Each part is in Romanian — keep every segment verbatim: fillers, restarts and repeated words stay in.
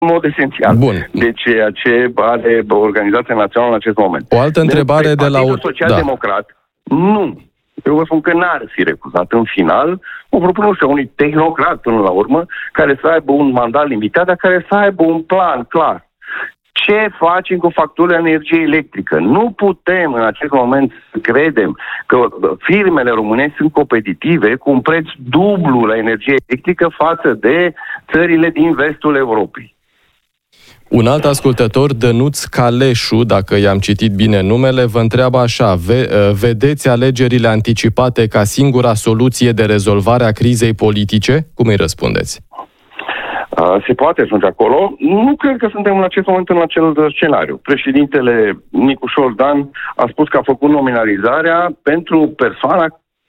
în mod esențial Bun. de ceea ce are Organizația Națională în acest moment. O altă întrebare de, de la... Partidul Social-Democrat, da. nu. Eu vă spun că n-ar fi refuzat în final o propunere a unui tehnocrat până la urmă, care să aibă un mandat limitat, dar care să aibă un plan clar. Ce facem cu factura energiei electrică? Nu putem în acest moment să credem că firmele românești sunt competitive cu un preț dublu la energie electrică față de țările din vestul Europei. Un alt ascultător, Dănuț Caleșu, dacă i-am citit bine numele, vă întreabă așa: vedeți alegerile anticipate ca singura soluție de rezolvare a crizei politice? Cum îi răspundeți? Se poate ajunge acolo. Nu cred că suntem în acest moment în acel scenariu. Președintele Nicușor Dan a spus că a făcut nominalizarea pentru persoana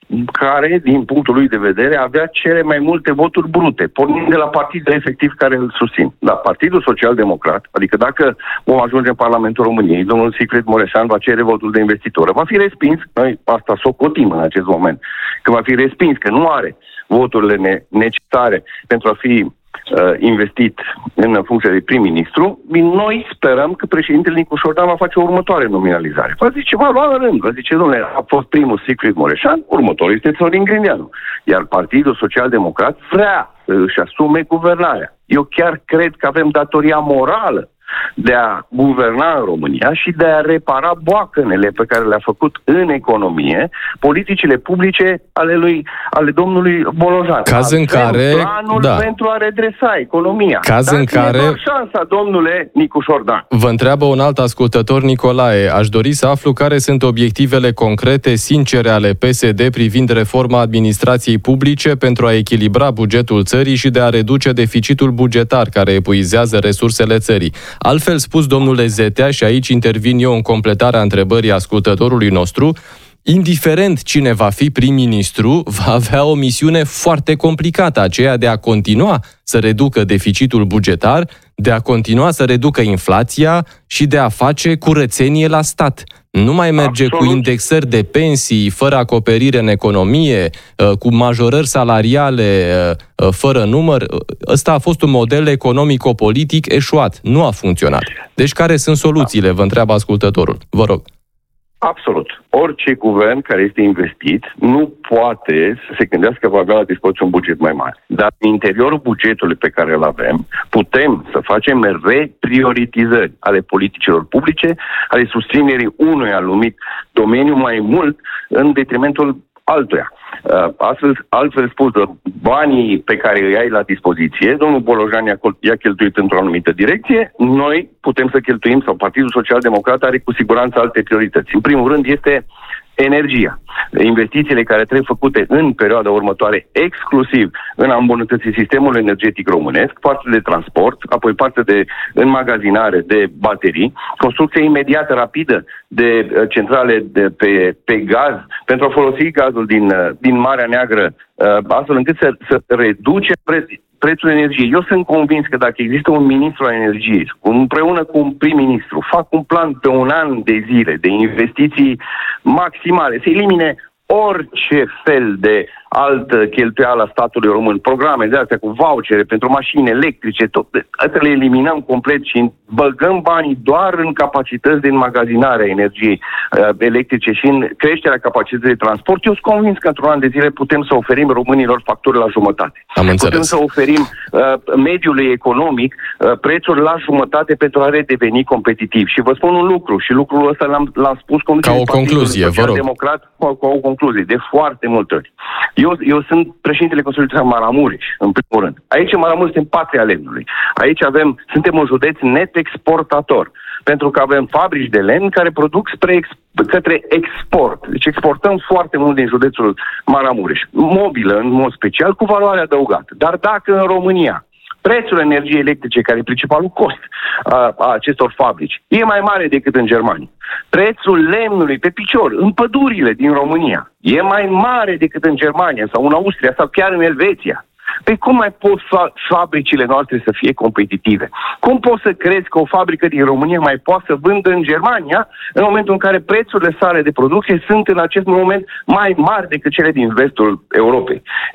care, din punctul lui de vedere, avea cele mai multe voturi brute, pornind de la partidul efectiv care îl susțin. Dar Partidul Social-Democrat, adică dacă vom ajunge în Parlamentul României, domnul Sigfrid Mureșan va cere votul de investitură. Va fi respins, noi asta socotim în acest moment, că va fi respins, că nu are voturile ne- necesare pentru a fi Uh, investit în funcție de prim-ministru, noi sperăm că președintele Nicușor Dan va face o următoare nominalizare. Va zice, va lua în rând, va zice, domnule, a fost primul Sigfrid Mureșan, următorul este Florin Grindeanu. Iar Partidul Social-Democrat vrea să își asume guvernarea. Eu chiar cred că avem datoria morală de a guverna în România și de a repara boacănele pe care le-a făcut în economie politicile publice ale lui, ale domnului Bolojan. Caz în care, planul da. pentru a redresa economia. Caz în care șansa, domnule Nicușor Dan. Vă întreabă un alt ascultător, Nicolae: aș dori să aflu care sunt obiectivele concrete, sincere ale P S D privind reforma administrației publice pentru a echilibra bugetul țării și de a reduce deficitul bugetar care epuizează resursele țării. Altfel spus, domnule Zetea, și aici intervin eu în completarea întrebării ascultătorului nostru, indiferent cine va fi prim-ministru, va avea o misiune foarte complicată, aceea de a continua să reducă deficitul bugetar, de a continua să reducă inflația și de a face curățenie la stat. Nu mai merge Absolut. Cu indexări de pensii fără acoperire în economie, cu majorări salariale fără număr. Ăsta a fost un model economico-politic eșuat. Nu a funcționat. Deci care sunt soluțiile? Vă întreabă ascultătorul. Vă rog. Absolut. Orice guvern care este investit nu poate să se gândească că va avea la dispoziție un buget mai mare. Dar în interiorul bugetului pe care îl avem, putem să facem reprioritizări ale politicilor publice, ale susținerii unui anumit domeniu mai mult în detrimentul altuia. Astfel, altfel spus, banii pe care îi ai la dispoziție, domnul Bolojan i-a, i-a cheltuit într-o anumită direcție, noi putem să cheltuim, sau Partidul Social-Democrat are cu siguranță alte priorități. În primul rând este energia. Investițiile care trebuie făcute în perioada următoare exclusiv în a îmbunătăți sistemul energetic românesc, parte de transport, apoi parte de înmagazinare de baterii, construcție imediată, rapidă de centrale de pe, pe gaz, pentru a folosi gazul din, din Marea Neagră, astfel încât să, să reduce pre, prețul energiei. Eu sunt convins că dacă există un ministru al energiei, împreună cu un prim-ministru, fac un plan pe un an de zile de investiții maximale, să elimine orice fel de altă cheltuială a statului român, programe de astea cu vouchere pentru mașini electrice, tot, astea le eliminăm complet și băgăm banii doar în capacități de înmagazinare a energiei uh, electrice și în creșterea capacității de transport. Eu sunt convins că într-un an de zile putem să oferim românilor facturi la jumătate. Am înțeles. Putem să oferim uh, mediului economic uh, prețuri la jumătate pentru a redeveni competitiv. Și vă spun un lucru, și lucrul ăsta l-am, l-am spus ca o concluzie, vă rog. Democrat, cu, cu o concluzie, de foarte multe ori. Eu, eu sunt președintele Consiliului Maramureș, în primul rând. Aici Maramureș este în patria lemnului. Aici avem, suntem un județ net exportator, pentru că avem fabrici de lemn care produc spre ex, către export. Deci exportăm foarte mult din județul Maramureș. Mobilă, în mod special, cu valoare adăugată. Dar dacă în România prețul energiei electrice, care e principalul cost a, a acestor fabrici, e mai mare decât în Germania. Prețul lemnului pe picior, în pădurile din România, e mai mare decât în Germania sau în Austria sau chiar în Elveția. Păi cum mai pot fa- fabricile noastre să fie competitive? Cum poți să crezi că o fabrică din România mai poate să vândă în Germania în momentul în care prețurile sale de producție sunt în acest moment mai mari decât cele din vestul Europei? E,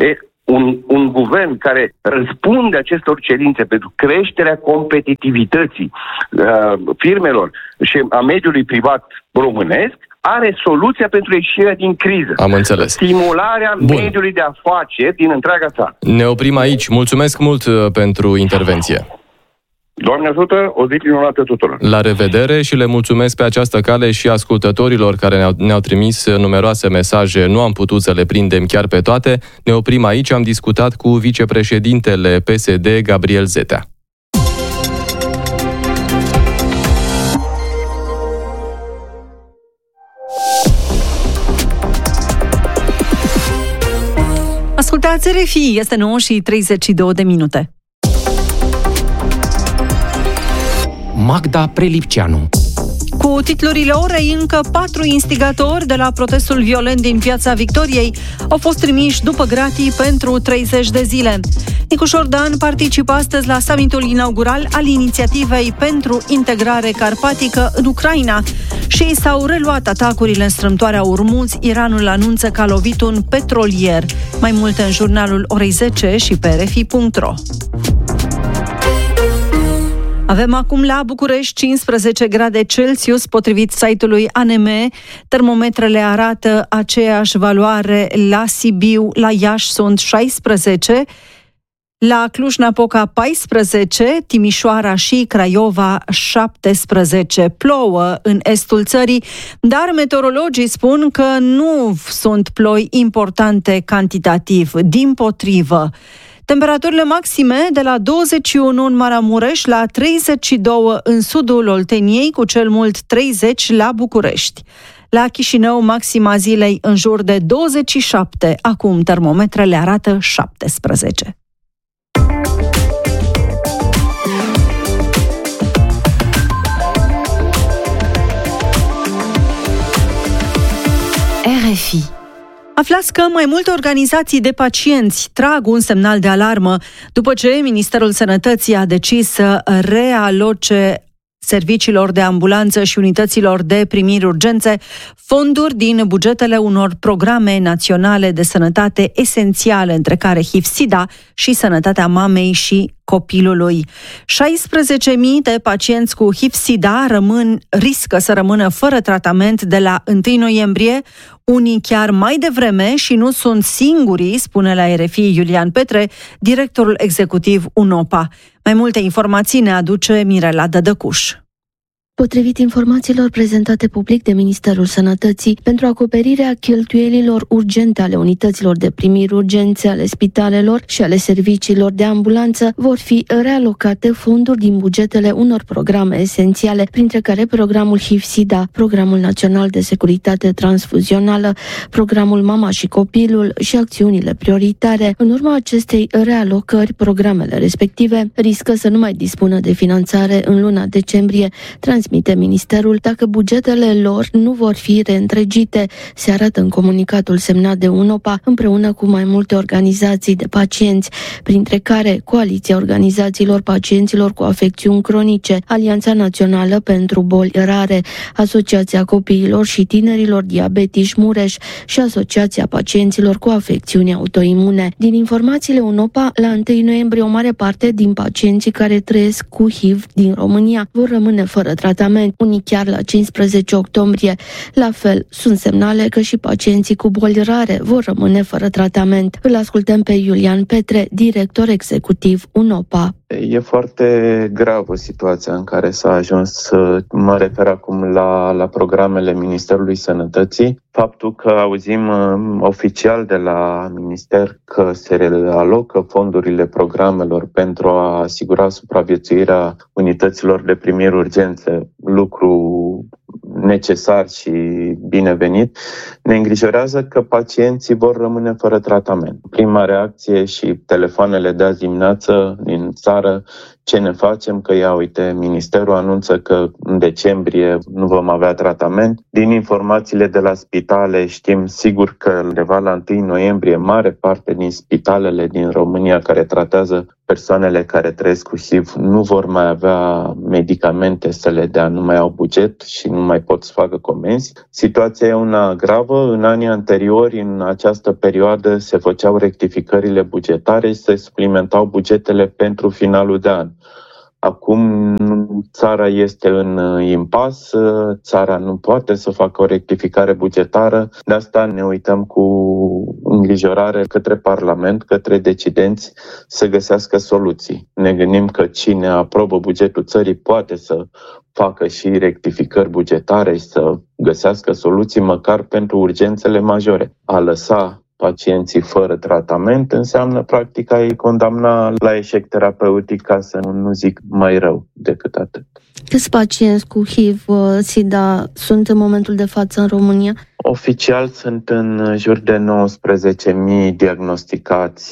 un, un guvern care răspunde acestor cerințe pentru creșterea competitivității uh, firmelor și a mediului privat românesc, are soluția pentru ieșirea din criză. Am înțeles. Stimularea Bun. mediului de afaceri din întreaga țară. Ne oprim aici. Mulțumesc mult pentru intervenție. Doamne ajută, o zi minunată tuturor. La revedere și le mulțumesc pe această cale și ascultătorilor care ne-au, ne-au trimis numeroase mesaje. Nu am putut să le prindem chiar pe toate. Ne oprim aici. Am discutat cu vicepreședintele P S D, Gabriel Zetea. Ascultați R F I, este nouă și treizeci și două de minute. Magda Prelipceanu. Cu titlurile orei, încă patru instigatori de la protestul violent din Piața Victoriei au fost trimiși după gratii pentru treizeci de zile. Nicu Șordan participă astăzi la summitul inaugural al inițiativei pentru integrare carpatică în Ucraina și s-au reluat atacurile în strâmtoarea Urmuz. Iranul anunță că a lovit un petrolier. Mai multe în jurnalul orei zece și pe r f i punct r o. Avem acum la București cincisprezece grade Celsius, potrivit site-ului A N M. Termometrele arată aceeași valoare la Sibiu, la Iași sunt șaisprezece, la Cluj-Napoca paisprezece, Timișoara și Craiova șaptesprezece. Plouă în estul țării, dar meteorologii spun că nu sunt ploi importante cantitativ, dimpotrivă. Temperaturile maxime de la douăzeci și unu în Maramureș la treizeci și doi în sudul Olteniei, cu cel mult treizeci la București. La Chișinău, maxima zilei în jur de douăzeci și șapte, acum termometrele arată șaptesprezece. R F I. Aflați că mai multe organizații de pacienți trag un semnal de alarmă după ce Ministerul Sănătății a decis să realoce serviciilor de ambulanță și unităților de primiri urgențe fonduri din bugetele unor programe naționale de sănătate esențiale, între care H I V-SIDA și sănătatea mamei și copilului. șaisprezece mii de pacienți cu H I V-SIDA rămân, riscă să rămână fără tratament de la întâi noiembrie, unii chiar mai devreme și nu sunt singurii, spune la R F I Iulian Petre, directorul executiv UNOPA. Mai multe informații ne aduce Mirela Dădăcuș. Potrivit informațiilor prezentate public de Ministerul Sănătății, pentru acoperirea cheltuielilor urgente ale unităților de primiri urgențe ale spitalelor și ale serviciilor de ambulanță, vor fi realocate fonduri din bugetele unor programe esențiale, printre care programul H I V-SIDA, Programul Național de Securitate Transfuzională, Programul Mama și Copilul și acțiunile prioritare. În urma acestei realocări, programele respective riscă să nu mai dispună de finanțare în luna decembrie, transmite Ministerul, dacă bugetele lor nu vor fi reîntregite, se arată în comunicatul semnat de UNOPA împreună cu mai multe organizații de pacienți, printre care Coaliția Organizațiilor Pacienților cu Afecțiuni Cronice, Alianța Națională pentru Boli Rare, Asociația Copiilor și Tinerilor Diabetici Mureș și Asociația Pacienților cu Afecțiuni Autoimune. Din informațiile UNOPA, la întâi noiembrie o mare parte din pacienții care trăiesc cu H I V din România vor rămâne fără tratament, unii chiar la cincisprezece octombrie. La fel, sunt semnale că și pacienții cu boli rare vor rămâne fără tratament. Îl ascultăm pe Iulian Petre, director executiv UNOPA. E foarte gravă situația în care s-a ajuns. Mă refer acum la, la programele Ministerului Sănătății. Faptul că auzim uh, oficial de la Minister că se realocă fondurile programelor pentru a asigura supraviețuirea unităților de primiri urgențe, lucru necesar și binevenit, ne îngrijorează că pacienții vor rămâne fără tratament. Prima reacție și telefoanele de azi dimineață din țară, ce ne facem? Că ia uite, Ministerul anunță că în decembrie nu vom avea tratament. Din informațiile de la spitale știm sigur că undeva la întâi noiembrie mare parte din spitalele din România care tratează persoanele care trăiesc cu H I V nu vor mai avea medicamente să le dea, nu mai au buget și nu mai pot să facă comenzi. Situația e una gravă. În anii anteriori, în această perioadă, se făceau rectificările bugetare și se suplimentau bugetele pentru finalul de an. Acum țara este în impas, țara nu poate să facă o rectificare bugetară, de asta ne uităm cu îngrijorare către Parlament, către decidenți să găsească soluții. Ne gândim că cine aprobă bugetul țării poate să facă și rectificări bugetare și să găsească soluții măcar pentru urgențele majore. A lăsa pacienții fără tratament înseamnă practic a-i condamna la eșec terapeutic, ca să nu zic mai rău decât atât. Câți pacienți cu H I V-SIDA sunt în momentul de față în România? Oficial sunt în jur de nouăsprezece mii diagnosticați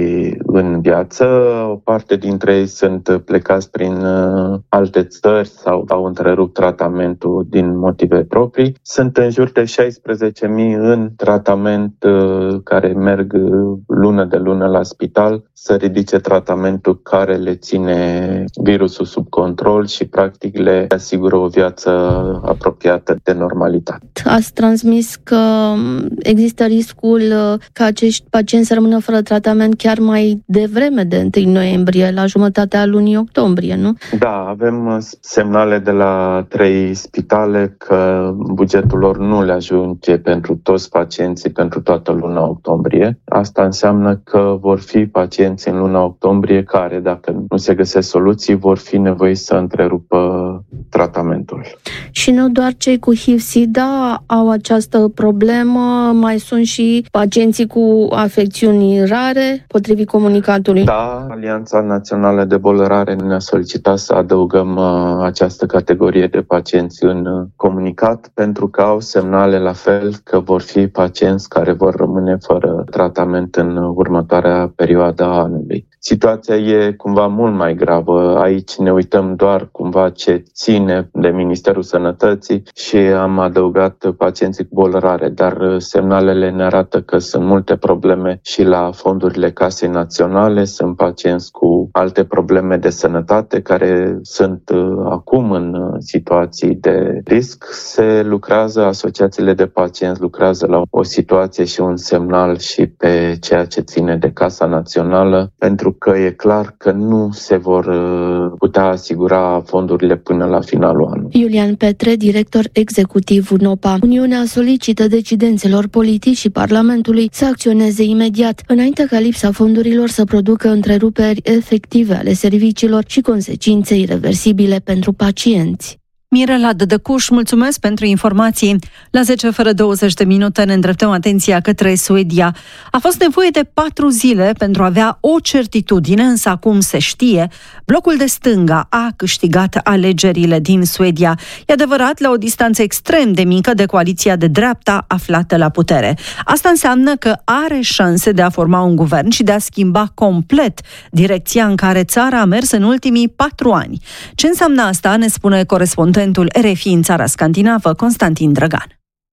în viață. O parte dintre ei sunt plecați prin alte țări sau au întrerupt tratamentul din motive proprii. Sunt în jur de șaisprezece mii în tratament, care merg lună de lună la spital să ridice tratamentul care le ține virusul sub control și practic le asigură o viață apropiată de normalitate. Ați transmis că există riscul ca acești pacienți să rămână fără tratament chiar mai devreme de întâi noiembrie, la jumătatea lunii octombrie, nu? Da, avem semnale de la trei spitale că bugetul lor nu le ajunge pentru toți pacienții pentru toată luna octombrie. Asta înseamnă că vor fi pacienți în luna octombrie care, dacă nu se găsesc soluții, vor fi nevoiți să întrerupă tratamentul. Și nu doar cei cu H I V-SIDA au această problemă, mai sunt și pacienții cu afecțiuni rare, potrivit comunicatului. Da, Alianța Națională de Boli Rare ne-a solicitat să adăugăm uh, această categorie de pacienți în uh, comunicat, pentru că au semnale la fel că vor fi pacienți care vor rămâne fără tratament în următoarea perioadă a anului. Situația e cumva mult mai gravă. Aici ne uităm doar cumva ce ține de Ministerul Sănătății și am adăugat pacienții cu boli rare, dar semnalele ne arată că sunt multe probleme și la fondurile Casei Naționale, sunt pacienți cu alte probleme de sănătate care sunt acum în situații de risc. Se lucrează, asociațiile de pacienți lucrează la o situație și un semnal și pe ceea ce ține de Casa Națională, pentru că e clar că nu se vor putea asigura fondurile până la finalul anului. Iulian Petre, director executiv UNOPA. Uniunea solicită decidenților politici și Parlamentului să acționeze imediat, înainte ca lipsa fondurilor să producă întreruperi efective ale serviciilor și consecințe ireversibile pentru pacienți. Mirela Dădăcuș, mulțumesc pentru informații. La zece fără douăzeci de minute ne îndreptăm atenția către Suedia. A fost nevoie de patru zile pentru a avea o certitudine, însă acum se știe. Blocul de stânga a câștigat alegerile din Suedia. E adevărat, la o distanță extrem de mică de coaliția de dreapta aflată la putere. Asta înseamnă că are șanse de a forma un guvern și de a schimba complet direcția în care țara a mers în ultimii patru ani. Ce înseamnă asta, ne spune corespondentul R F I în țara scandinavă, Constantin Drăgan.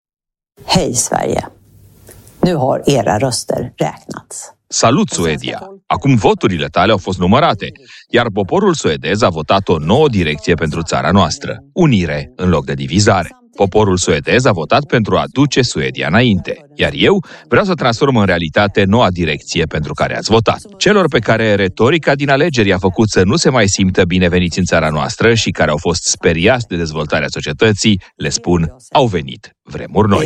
Hej Sverige! Nu har era röster räknats. Salut, Suedia! Acum voturile tale au fost numărate, iar poporul suedez a votat o nouă direcție pentru țara noastră, unire în loc de divizare. Poporul suedez a votat pentru a duce Suedia înainte, iar eu vreau să transform în realitate noua direcție pentru care ați votat. Celor pe care retorica din alegeri a făcut să nu se mai simtă bineveniți în țara noastră și care au fost speriați de dezvoltarea societății, le spun, au venit vremuri noi.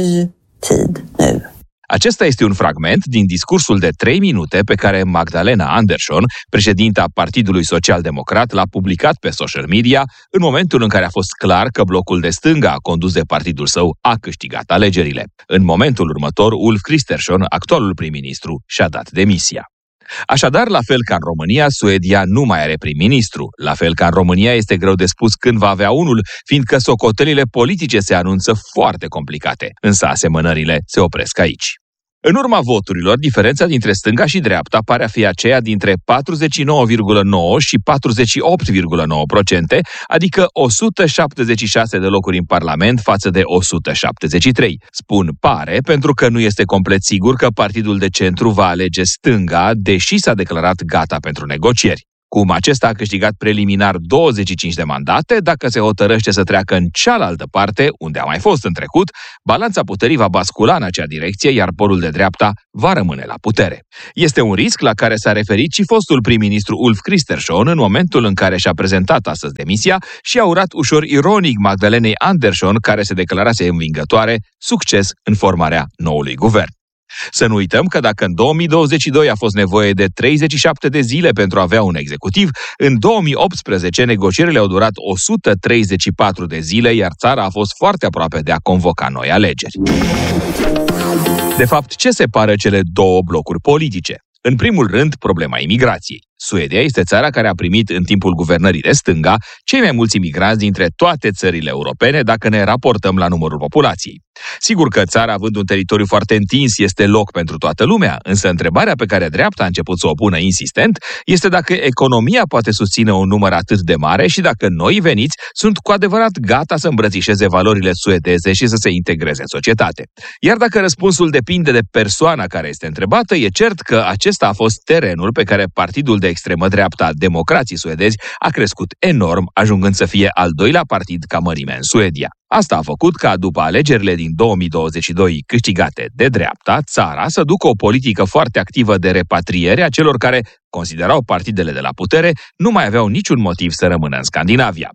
Acesta este un fragment din discursul de trei minute pe care Magdalena Andersson, președinta Partidului Social-Democrat, l-a publicat pe social media în momentul în care a fost clar că blocul de stânga condus de partidul său a câștigat alegerile. În momentul următor, Ulf Kristersson, actualul prim-ministru, și-a dat demisia. Așadar, la fel ca în România, Suedia nu mai are prim-ministru. La fel ca în România, este greu de spus când va avea unul, fiindcă socotelile politice se anunță foarte complicate, însă asemănările se opresc aici. În urma voturilor, diferența dintre stânga și dreapta pare a fi aceea dintre patruzeci și nouă virgulă nouă și patruzeci și opt virgulă nouă la sută, adică o sută șaptezeci și șase de locuri în Parlament față de o sută șaptezeci și trei. Spun pare pentru că nu este complet sigur că partidul de centru va alege stânga, deși s-a declarat gata pentru negocieri. Cum acesta a câștigat preliminar douăzeci și cinci de mandate, dacă se hotărăște să treacă în cealaltă parte, unde a mai fost în trecut, balanța puterii va bascula în acea direcție, iar polul de dreapta va rămâne la putere. Este un risc la care s-a referit și fostul prim-ministru Ulf Kristersson în momentul în care și-a prezentat astăzi demisia și a urat ușor ironic Magdalenei Andersson, care se declarase învingătoare, succes în formarea noului guvern. Să nu uităm că dacă în două mii douăzeci și doi a fost nevoie de treizeci și șapte de zile pentru a avea un executiv, în două mii optsprezece negocierile au durat o sută treizeci și patru de zile, iar țara a fost foarte aproape de a convoca noi alegeri. De fapt, ce separă cele două blocuri politice? În primul rând, problema imigrației. Suedia este țara care a primit în timpul guvernării de stânga cei mai mulți imigranți dintre toate țările europene dacă ne raportăm la numărul populației. Sigur că țara, având un teritoriu foarte întins, este loc pentru toată lumea, însă întrebarea pe care dreapta a început să o pună insistent este dacă economia poate susține un număr atât de mare și dacă noi veniți sunt cu adevărat gata să îmbrățișeze valorile suedeze și să se integreze în societate. Iar dacă răspunsul depinde de persoana care este întrebată, e cert că acesta a fost terenul pe care partidul de extremă dreapta, Democrații suedezi, a crescut enorm, ajungând să fie al doilea partid ca mărime în Suedia. Asta a făcut ca, după alegerile din două mii douăzeci și doi câștigate de dreapta, țara să ducă o politică foarte activă de repatriere a celor care considerau partidele de la putere nu mai aveau niciun motiv să rămână în Scandinavia.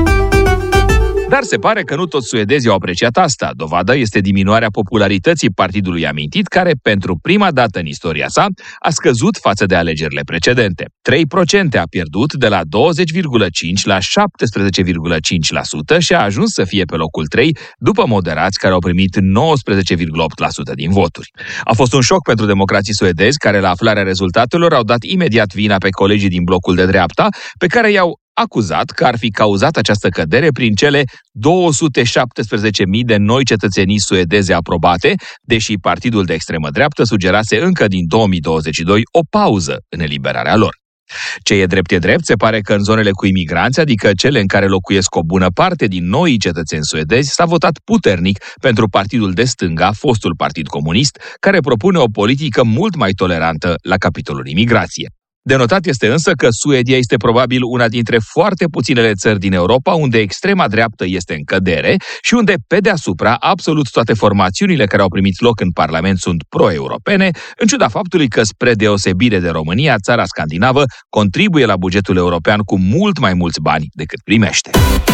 Dar se pare că nu toți suedezii au apreciat asta. Dovadă este diminuarea popularității partidului amintit, care, pentru prima dată în istoria sa, a scăzut față de alegerile precedente. trei la sută a pierdut de la douăzeci virgulă cinci la șaptesprezece virgulă cinci la sută și a ajuns să fie pe locul trei, după moderați care au primit nouăsprezece virgulă opt la sută din voturi. A fost un șoc pentru democrații suedezi, care la aflarea rezultatelor au dat imediat vina pe colegii din blocul de dreapta, pe care i-au acuzat că ar fi cauzat această cădere prin cele două sute șaptesprezece mii de noi cetățenii suedeze aprobate, deși partidul de extremă dreaptă sugerase încă din două mii douăzeci și doi o pauză în eliberarea lor. Ce e drept e drept, se pare că în zonele cu imigranți, adică cele în care locuiesc o bună parte din noii cetățeni suedezi, s-a votat puternic pentru partidul de stânga, fostul Partid Comunist, care propune o politică mult mai tolerantă la capitolul imigrație. De notat este însă că Suedia este probabil una dintre foarte puținele țări din Europa unde extrema dreaptă este în cădere și unde, pe deasupra, absolut toate formațiunile care au primit loc în Parlament sunt pro-europene, în ciuda faptului că, spre deosebire de România, țara scandinavă contribuie la bugetul european cu mult mai mulți bani decât primește.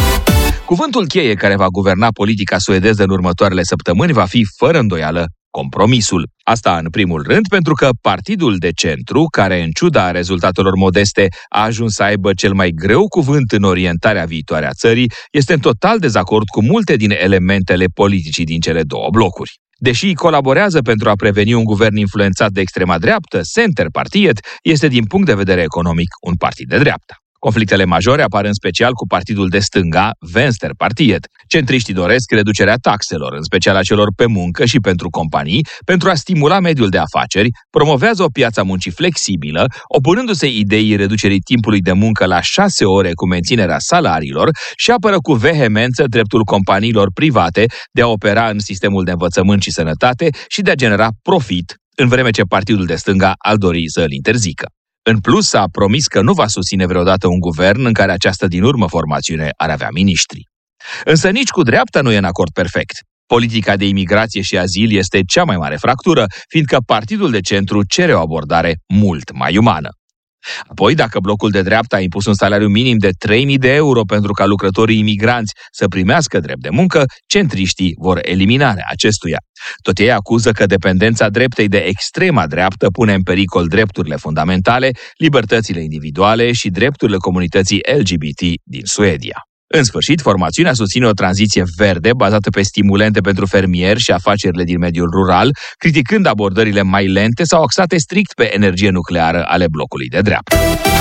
Cuvântul cheie care va guverna politica suedeză în următoarele săptămâni va fi, fără îndoială, compromisul. Asta în primul rând pentru că partidul de centru, care în ciuda rezultatelor modeste a ajuns să aibă cel mai greu cuvânt în orientarea viitoare a țării, este în total dezacord cu multe din elementele politicii din cele două blocuri. Deși colaborează pentru a preveni un guvern influențat de extrema dreaptă, Centerpartiet este din punct de vedere economic un partid de dreapta. Conflictele majore apar în special cu partidul de stânga, Vänsterpartiet. Centriștii doresc reducerea taxelor, în special a celor pe muncă și pentru companii, pentru a stimula mediul de afaceri, promovează o piață a muncii flexibilă, opunându-se ideii reducerii timpului de muncă la șase ore cu menținerea salariilor și apără cu vehemență dreptul companiilor private de a opera în sistemul de învățământ și sănătate și de a genera profit, în vreme ce partidul de stânga ar dori să îl interzică. În plus, a promis că nu va susține vreodată un guvern în care această din urmă formațiune ar avea miniștri. Însă nici cu dreapta nu e în acord perfect. Politica de imigrație și azil este cea mai mare fractură, fiindcă partidul de centru cere o abordare mult mai umană. Apoi, dacă blocul de dreapta a impus un salariu minim de trei mii de euro pentru ca lucrătorii imigranți să primească drept de muncă, centriștii vor eliminarea acestuia. Tot ei acuză că dependența dreptei de extrema dreaptă pune în pericol drepturile fundamentale, libertățile individuale și drepturile comunității L G B T din Suedia. În sfârșit, formațiunea susține o tranziție verde bazată pe stimulente pentru fermieri și afacerile din mediul rural, criticând abordările mai lente sau axate strict pe energie nucleară ale blocului de dreapta.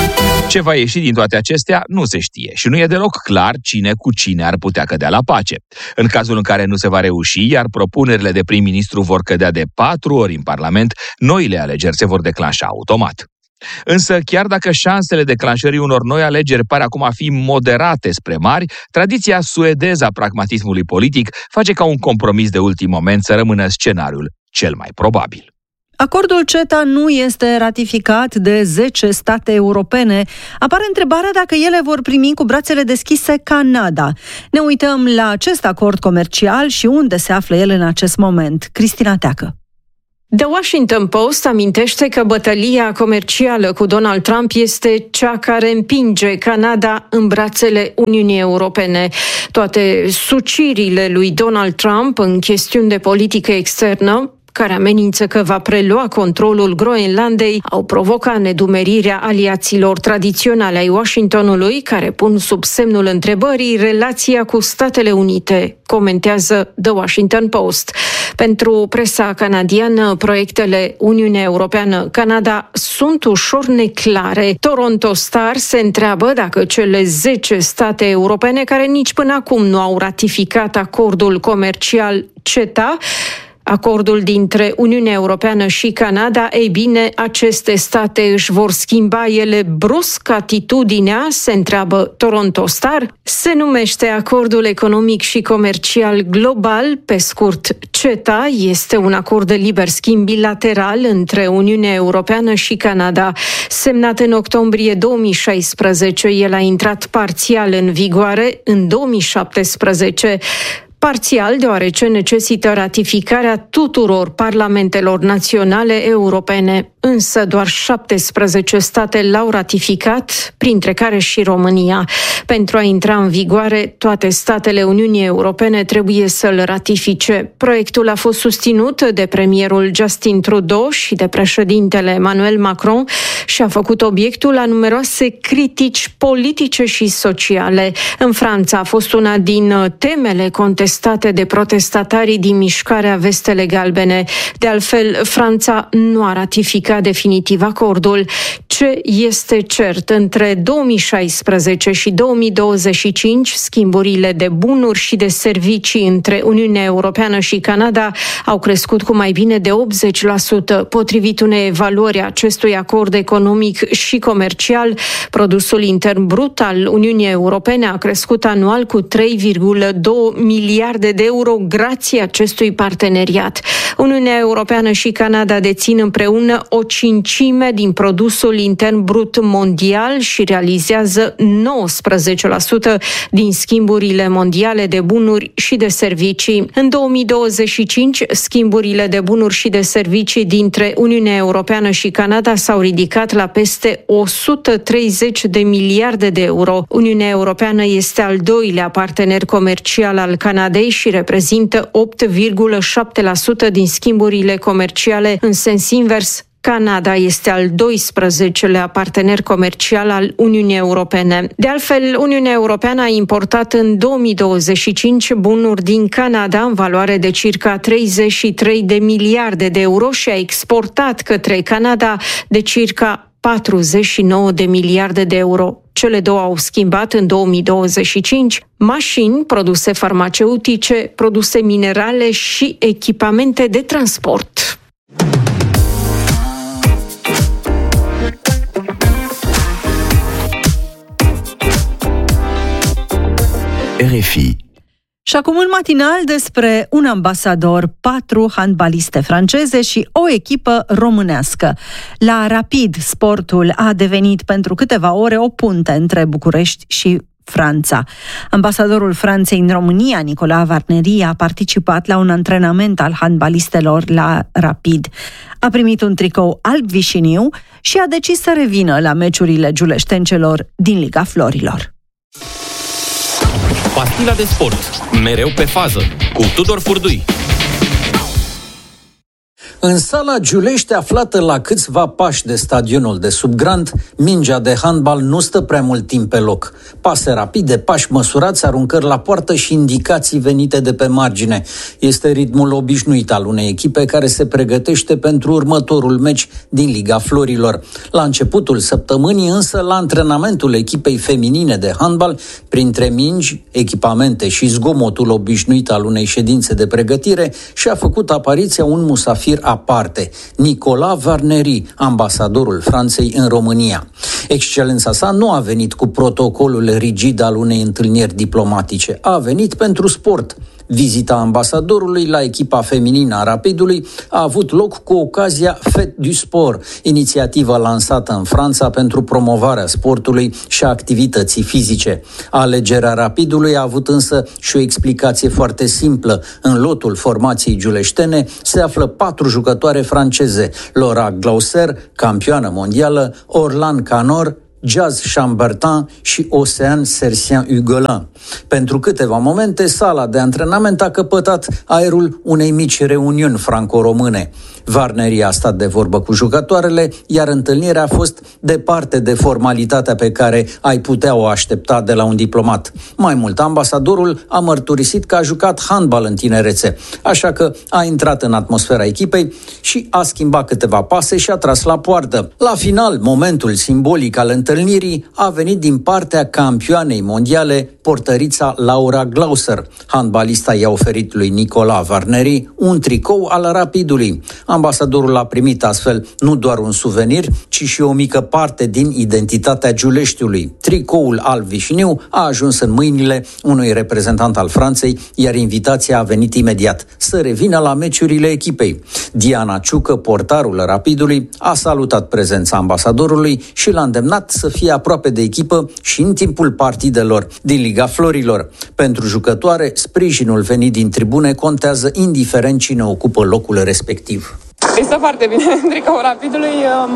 Ce va ieși din toate acestea nu se știe și nu e deloc clar cine cu cine ar putea cădea la pace. În cazul în care nu se va reuși, iar propunerile de prim-ministru vor cădea de patru ori în Parlament, noile alegeri se vor declanșa automat. Însă, chiar dacă șansele declanșării unor noi alegeri pare acum a fi moderate spre mari, tradiția suedeză a pragmatismului politic face ca un compromis de ultim moment să rămână scenariul cel mai probabil. Acordul CETA nu este ratificat de zece state europene. Apare întrebarea dacă ele vor primi cu brațele deschise Canada. Ne uităm la acest acord comercial și unde se află el în acest moment. Cristina Teacă. The Washington Post amintește că bătălia comercială cu Donald Trump este cea care împinge Canada în brațele Uniunii Europene. Toate sucirile lui Donald Trump în chestiuni de politică externă, care amenință că va prelua controlul Groenlandei, au provocat nedumerirea aliaților tradiționale ai Washingtonului, care pun sub semnul întrebării relația cu Statele Unite, comentează The Washington Post. Pentru presa canadiană, proiectele Uniunea Europeană-Canada sunt ușor neclare. Toronto Star se întreabă dacă cele zece state europene care nici până acum nu au ratificat acordul comercial CETA, acordul dintre Uniunea Europeană și Canada, ei bine, aceste state își vor schimba ele brusc atitudinea, se întreabă Toronto Star. Se numește Acordul Economic și Comercial Global, pe scurt CETA, este un acord de liber schimb bilateral între Uniunea Europeană și Canada. Semnat în octombrie două mii șaisprezece, el a intrat parțial în vigoare în două mii șaptesprezece. Parțial, deoarece necesită ratificarea tuturor parlamentelor naționale europene, însă doar șaptesprezece state l-au ratificat, printre care și România. Pentru a intra în vigoare, toate statele Uniunii Europene trebuie să-l ratifice. Proiectul a fost susținut de premierul Justin Trudeau și de președintele Emmanuel Macron și a făcut obiectul a numeroase critici politice și sociale. În Franța a fost una din temele contestate de protestatarii din mișcarea Vestele Galbene. De altfel, Franța nu a ratificat definitiv acordul. Ce este cert, între două mii șaisprezece și două mii douăzeci și cinci, schimburile de bunuri și de servicii între Uniunea Europeană și Canada au crescut cu mai bine de optzeci la sută. Potrivit unei evaluări a acestui acord economic și comercial, produsul intern brut al Uniunii Europene a crescut anual cu trei virgulă doi miliarde de euro grație acestui parteneriat. Uniunea Europeană și Canada dețin împreună o cincime din produsul intern brut mondial și realizează nouăsprezece la sută din schimburile mondiale de bunuri și de servicii. În două mii douăzeci și cinci, schimburile de bunuri și de servicii dintre Uniunea Europeană și Canada s-au ridicat la peste o sută treizeci de miliarde de euro. Uniunea Europeană este al doilea partener comercial al Canadei și reprezintă opt virgulă șapte la sută din schimburile comerciale. În sens invers, Canada este al doisprezecelea partener comercial al Uniunii Europene. De altfel, Uniunea Europeană a importat în două mii douăzeci și cinci bunuri din Canada în valoare de circa treizeci și trei de miliarde de euro și a exportat către Canada de circa patruzeci și nouă de miliarde de euro. Cele două au schimbat în două mii douăzeci și cinci mașini, produse farmaceutice, produse minerale și echipamente de transport. R F I. Și acum un matinal despre un ambasador, patru handbaliste franceze și o echipă românească. La Rapid, sportul a devenit pentru câteva ore o punte între București și Franța. Ambasadorul Franței în România, Nicolas Varneri, a participat la un antrenament al handbalistelor la Rapid. A primit un tricou alb-vișiniu și a decis să revină la meciurile giuleștencelor din Liga Florilor. Pastila de sport, mereu pe fază, cu Tudor Furdui. În sala Giulești, aflată la câțiva pași de stadionul de Subgrant, mingea de handbal nu stă prea mult timp pe loc. Pase rapide, pași măsurați, aruncări la poartă și indicații venite de pe margine. Este ritmul obișnuit al unei echipe care se pregătește pentru următorul meci din Liga Florilor. La începutul săptămânii, însă, la antrenamentul echipei feminine de handbal, printre mingi, echipamente și zgomotul obișnuit al unei ședințe de pregătire, și-a făcut apariția un musafir aparte, Nicolas Varneri, ambasadorul Franței în România. Excelența sa nu a venit cu protocolul rigid al unei întâlniri diplomatice, a venit pentru sport. Vizita ambasadorului la echipa feminină a Rapidului a avut loc cu ocazia Fête du Sport, inițiativă lansată în Franța pentru promovarea sportului și a activității fizice. Alegerea Rapidului a avut însă și o explicație foarte simplă. În lotul formației giuleștene se află patru jucătoare franceze: Laura Glauser, campioană mondială, Orlan Canor, Jazz Chambertin și Océane Sercien-Hugolin. Pentru câteva momente, sala de antrenament a căpătat aerul unei mici reuniuni franco-române. Warneri a stat de vorbă cu jucătoarele, iar întâlnirea a fost departe de formalitatea pe care ai putea o aștepta de la un diplomat. Mai mult, ambasadorul a mărturisit că a jucat handbal în tinerețe, așa că a intrat în atmosfera echipei și a schimbat câteva pase și a tras la poartă. La final, momentul simbolic al întâlnirii a venit din partea campioanei mondiale, portărița Laura Glauser. Handbalista i-a oferit lui Nicola Warneri un tricou al Rapidului. Ambasadorul a primit astfel nu doar un suvenir, ci și o mică parte din identitatea Giuleștiului. Tricoul alb-vișiniu a ajuns în mâinile unui reprezentant al Franței, iar invitația a venit imediat să revină la meciurile echipei. Diana Ciucă, portarul Rapidului, a salutat prezența ambasadorului și l-a îndemnat să fie aproape de echipă și în timpul partidelor din Liga Florilor. Pentru jucătoare, sprijinul venit din tribune contează indiferent cine ocupă locul respectiv. Este foarte bine. Tricoul Rapidului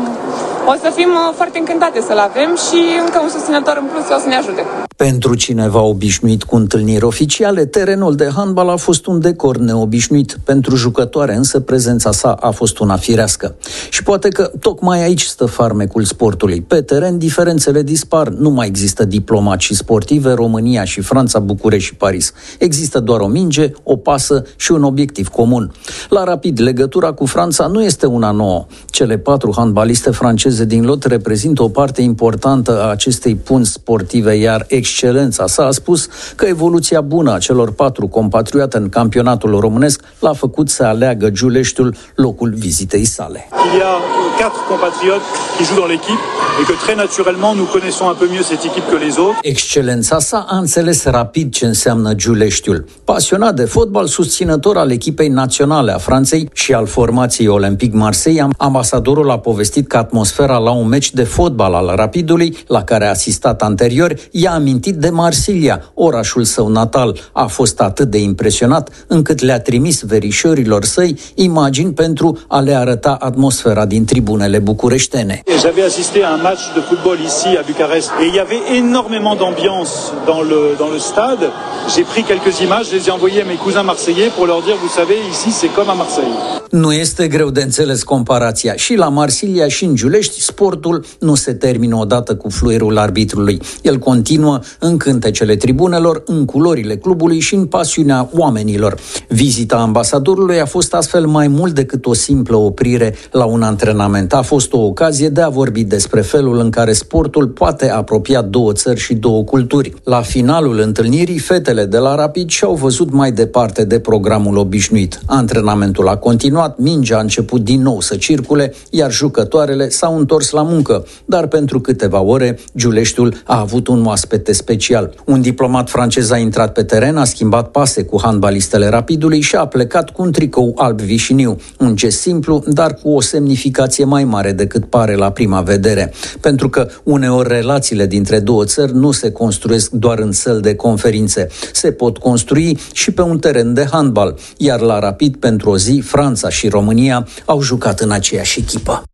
o să fim foarte încântate să-l avem și încă un susținător în plus o să ne ajute. Pentru cineva obișnuit cu întâlniri oficiale, terenul de handbal a fost un decor neobișnuit. Pentru jucătoare însă prezența sa a fost una firească. Și poate că tocmai aici stă farmecul sportului. Pe teren diferențele dispar, nu mai există diplomații sportive, România și Franța, București și Paris. Există doar o minge, o pasă și un obiectiv comun. La Rapid, legătura cu Franța nu este una nouă. Cele patru handbaliste franceze din lot reprezintă o parte importantă a acestei punți sportive, iar excelența sa a spus că evoluția bună a celor patru compatriote în campionatul românesc l-a făcut să aleagă Giuleștiul locul vizitei sale. Il y a quatre compatriotes qui jouent dans l'équipe et que très naturellement nous connaissons un peu mieux cette équipe que les autres. Excelența sa a înțeles rapid ce înseamnă Giuleștiul. Pasionat de fotbal, susținător al echipei naționale a Franței și al formației Olympique Marseille, ambasadorul a povestit că atmosfera la un meci de fotbal al Rapidului, la care a asistat anterior, i-a amintit de Marsilia, orașul său natal. A fost atât de impresionat încât le-a trimis verișorilor săi imagini pentru a le arăta atmosfera din tribunele bucureștene. J'avais assisté à un match de football ici à Bucarest et il y avait énormément d'ambiance dans le dans le stade. J'ai pris quelques images, je les ai envoyées à mes cousins marseillais pour leur dire, vous savez, ici c'est comme à Marseille. Nu este greu de înțeles comparația. Și la Marsilia și în Giulești, sportul nu se termină odată cu fluierul arbitrului. El continuă în cântecele tribunelor, în culorile clubului și în pasiunea oamenilor. Vizita ambasadorului a fost astfel mai mult decât o simplă oprire la un antrenament. A fost o ocazie de a vorbi despre felul în care sportul poate apropia două țări și două culturi. La finalul întâlnirii, fetele de la Rapid și-au văzut mai departe de programul obișnuit. Antrenamentul a continuat, mingea a început din nou să circule, iar jucătoarele s-au întors la muncă. Dar pentru câteva ore, Giuleștiul a avut un oaspete special. Un diplomat francez a intrat pe teren, a schimbat pase cu handbalistele Rapidului și a plecat cu un tricou alb-vișiniu. Un gest simplu, dar cu o semnificație mai mare decât pare la prima vedere. Pentru că uneori relațiile dintre două țări nu se construiesc doar în săli de conferințe. Se pot construi și pe un teren de handbal. Iar la Rapid, pentru o zi, Franța și România au jucat în aceeași echipă.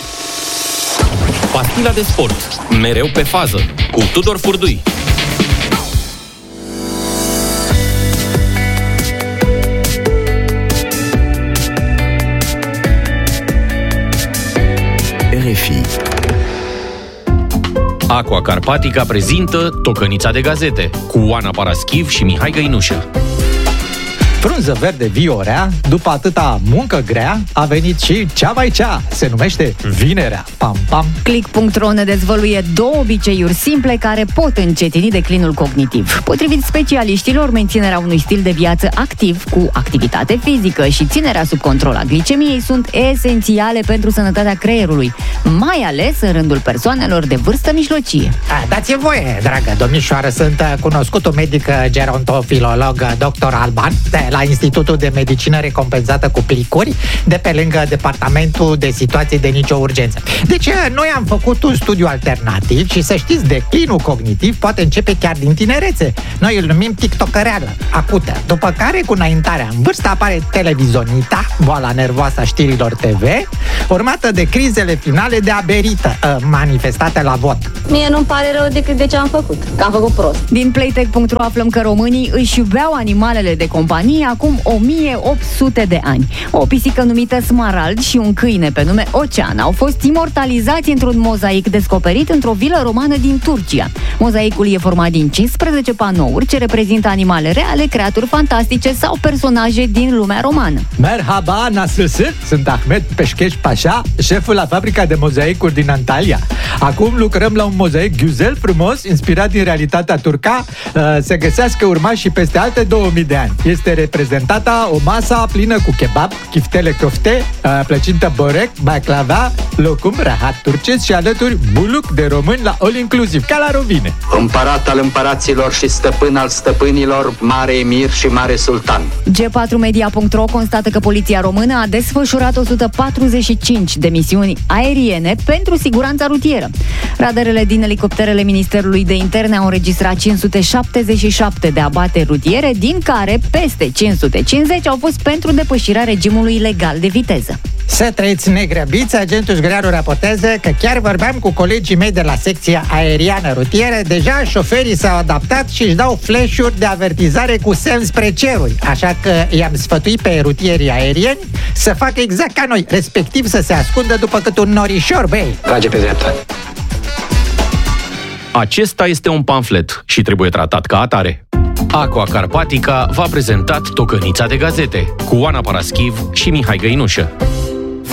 Pastila de sport. Mereu pe fază. Cu Tudor Furdui. R F I. Aqua Carpatica prezintă Tocănița de gazete cu Oana Paraschiv și Mihai Găinușă. Frunză verde viorea, după atâta muncă grea, a venit și cea mai cea. Se numește Vinerea. Pam, pam. Click punct ro ne dezvăluie două obiceiuri simple care pot încetini declinul cognitiv. Potrivit specialiștilor, menținerea unui stil de viață activ cu activitate fizică și ținerea sub control a glicemiei sunt esențiale pentru sănătatea creierului, mai ales în rândul persoanelor de vârstă mijlocie. A, dați-mi voie, dragă domnișoară, sunt cunoscutul medic gerontofilolog doctor Alban de la Institutul de Medicină Recompensată cu Plicuri, de pe lângă Departamentul de Situații de Nicio Urgență. Deci, noi am făcut un studiu alternativ și să știți, declinul cognitiv poate începe chiar din tinerețe. Noi îl numim tiktokăreală acută, după care, cu înaintarea în vârstă, apare televizionita, boala nervoasă a știrilor T V, urmată de crizele finale de aberită, manifestate la vot. Mie nu-mi pare rău decât de ce am făcut, că am făcut prost. Din playtech punct ro aflăm că românii își iubeau animalele de companie acum o mie opt sute de ani. O pisică numită Smarald și un câine pe nume Ocean au fost imortalizați într-un mozaic descoperit într-o vilă romană din Turcia. Mozaicul e format din cincisprezece panouri ce reprezintă animale reale, creaturi fantastice sau personaje din lumea romană. Merhaba, nasılsın? Sunt Ahmet Peșcheș Pașa, șeful la fabrica de mozaicuri din Antalya. Acum lucrăm la un mozaic güzel frumos, inspirat din realitatea turca, se găsească urmași peste alte două mii de ani. Este reprezentată o masă plină cu kebab, chiftele crofte, plăcintă borec, baclava, locum, rahat turcesc și alături buluc de român la all inclusiv, ca la Rovine. Împărat al împăraților și stăpân al stăpânilor, mare emir și mare sultan. G patru media punct ro constată că poliția română a desfășurat o sută patruzeci și cinci de misiuni aeriene pentru siguranța rutieră. Radarele din elicopterele Ministerului de Interne au înregistrat cinci sute șaptezeci și șapte de abateri rutiere, din care peste cinci sute cincizeci au fost pentru depășirea regimului legal de viteză. Să trăiți negrăbiți, agentul Șgreanu raportează că chiar vorbeam cu colegii mei de la secția aeriană rutieră, deja șoferii s-au adaptat și își dau flash-uri de avertizare cu semn spre ceruri, așa că i-am sfătuit pe rutierii aerieni să facă exact ca noi, respectiv să se ascundă după cât un norișor, băi. Trage pe dreapta. Acesta este un pamflet și trebuie tratat ca atare. Aqua Carpatica v-a prezentat Tocănița de gazete cu Oana Paraschiv și Mihai Găinușă.